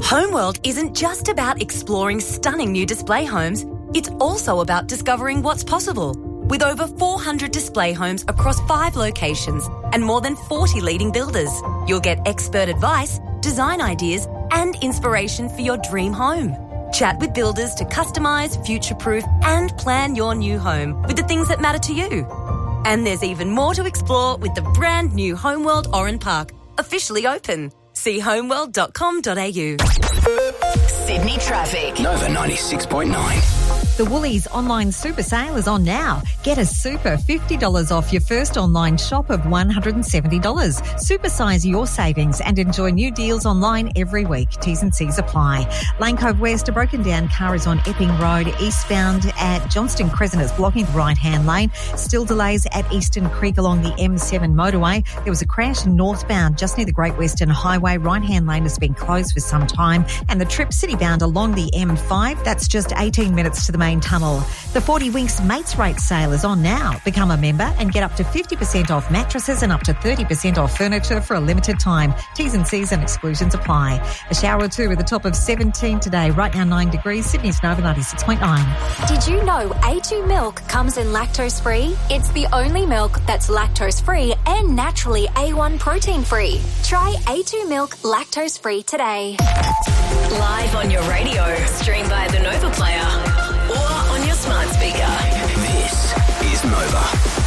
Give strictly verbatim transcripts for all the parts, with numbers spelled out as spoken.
Homeworld isn't just about exploring stunning new display homes, it's also about discovering what's possible. With over four hundred display homes across five locations and more than forty leading builders, you'll get expert advice, design ideas and inspiration for your dream home. Chat with builders to customise, future-proof and plan your new home with the things that matter to you. And there's even more to explore with the brand new Homeworld Oran Park, officially open. See homeworld dot com dot a u. Sydney traffic. Nova ninety-six point nine. The Woolies online super sale is on now. Get a super fifty dollars off your first online shop of one hundred seventy dollars. Supersize your savings and enjoy new deals online every week. T's and C's apply. Lane Cove West, a broken down car is on Epping Road. Eastbound at Johnston Crescent is blocking the right-hand lane. Still delays at Eastern Creek along the M seven motorway. There was a crash northbound just near the Great Western Highway. Right-hand lane has been closed for some time. And the trip citybound along the M five, that's just eighteen minutes to the main tunnel. The forty Winks Mates Rate sale is on now. Become a member and get up to fifty percent off mattresses and up to thirty percent off furniture for a limited time. T's and C's and exclusions apply. A shower or two with a top of seventeen today. Right now nine degrees. Sydney's Nova ninety-six point nine. Did you know A two milk comes in lactose-free? It's the only milk that's lactose-free and naturally A one protein-free. Try A two milk lactose-free today. Live on your radio, stream by the Nova Player or on your smart speaker. This is Nova.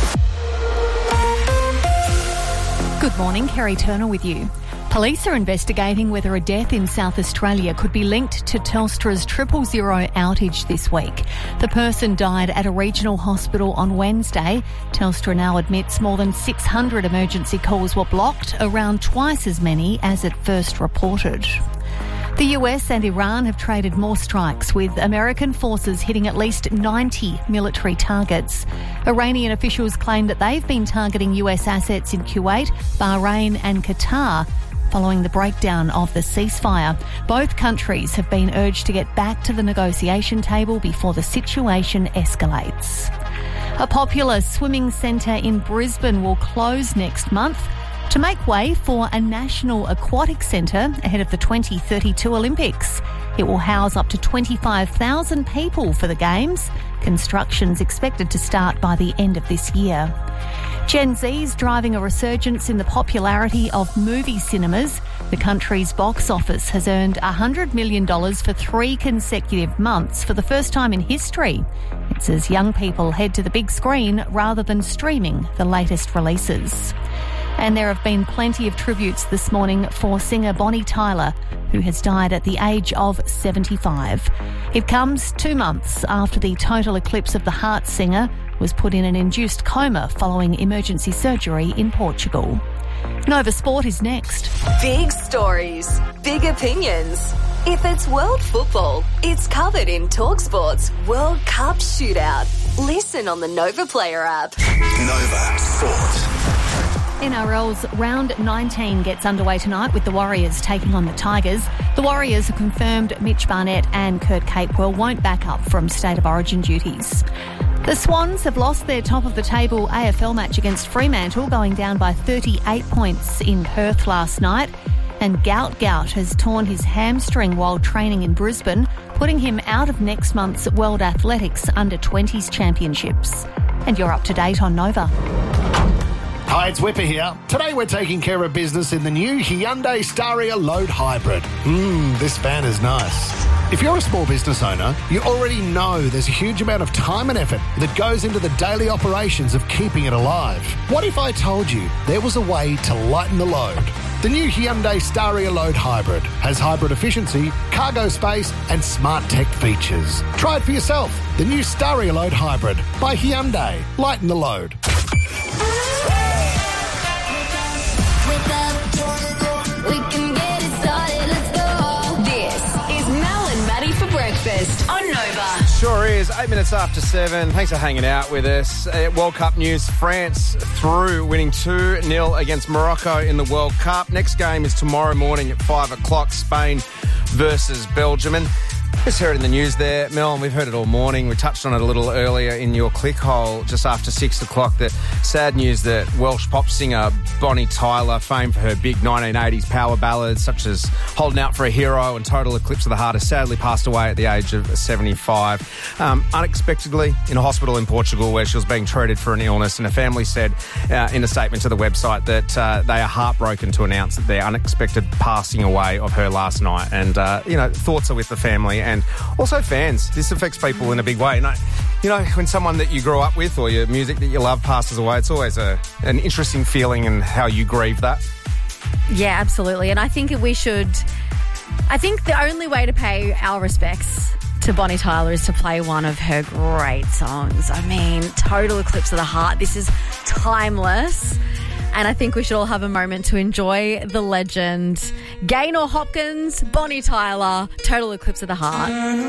Good morning, Kerry Turner with you. Police are investigating whether a death in South Australia could be linked to Telstra's triple zero outage this week. The person died at a regional hospital on Wednesday. Telstra now admits more than six hundred emergency calls were blocked, around twice as many as it first reported. The U S and Iran have traded more strikes, with American forces hitting at least ninety military targets. Iranian officials claim that they've been targeting U S assets in Kuwait, Bahrain and Qatar following the breakdown of the ceasefire. Both countries have been urged to get back to the negotiation table before the situation escalates. A popular swimming centre in Brisbane will close next month to make way for a national aquatic centre ahead of the twenty thirty-two Olympics. It will house up to twenty-five thousand people for the Games. Construction's expected to start by the end of this year. Gen Z's driving a resurgence in the popularity of movie cinemas. The country's box office has earned one hundred million dollars for three consecutive months for the first time in history. It's as young people head to the big screen rather than streaming the latest releases. And there have been plenty of tributes this morning for singer Bonnie Tyler, who has died at the age of seventy-five. It comes two months after the total eclipse of the heart singer was put in an induced coma following emergency surgery in Portugal. Nova Sport is next. Big stories, big opinions. If it's world football, it's covered in TalkSport's World Cup Shootout. Listen on the Nova Player app. Nova Sport. N R L's round nineteen gets underway tonight with the Warriors taking on the Tigers. The Warriors have confirmed Mitch Barnett and Kurt Capewell won't back up from State of Origin duties. The Swans have lost their top-of-the-table A F L match against Fremantle, going down by thirty-eight points in Perth last night. And Gout Gout has torn his hamstring while training in Brisbane, putting him out of next month's World Athletics under twenties Championships. And you're up to date on Nova. Hi, it's Whipper here. Today we're taking care of business in the new Hyundai Staria Load Hybrid. Mmm, this van is nice. If you're a small business owner, you already know there's a huge amount of time and effort that goes into the daily operations of keeping it alive. What if I told you there was a way to lighten the load? The new Hyundai Staria Load Hybrid has hybrid efficiency, cargo space and smart tech features. Try it for yourself. The new Staria Load Hybrid by Hyundai. Lighten the load. On Nova. Sure is. Eight minutes after seven. Thanks for hanging out with us. Uh, World Cup news. France through, winning two nil against Morocco in the World Cup. Next game is tomorrow morning at five o'clock. Spain versus Belgium. And Just heard it in the news there, Mel, and we've heard it all morning. We touched on it a little earlier in your click hole just after six o'clock. That sad news that Welsh pop singer Bonnie Tyler, famed for her big nineteen eighties power ballads such as Holding Out for a Hero and Total Eclipse of the Heart, has sadly passed away at the age of seventy-five. Um, unexpectedly in a hospital in Portugal where she was being treated for an illness, and her family said uh, in a statement to the website that uh, they are heartbroken to announce that their unexpected passing away of her last night. And, uh, you know, thoughts are with the family and also fans. This affects people in a big way. And, I, you know, when someone that you grew up with or your music that you love passes away, it's always a, an interesting feeling and how you grieve that. Yeah, absolutely. And I think we should... I think the only way to pay our respects to Bonnie Tyler is to play one of her great songs. I mean, Total Eclipse of the Heart. This is timeless. And I think we should all have a moment to enjoy the legend. Gaynor Hopkins, Bonnie Tyler, Total Eclipse of the Heart.